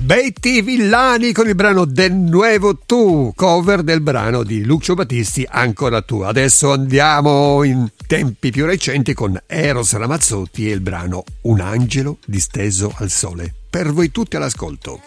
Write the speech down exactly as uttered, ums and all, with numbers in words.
Betty Villani con il brano De Nuevo Tu, cover del brano di Lucio Battisti Ancora Tu. Adesso andiamo in tempi più recenti con Eros Ramazzotti e il brano Un angelo disteso al sole. Per voi tutti all'ascolto.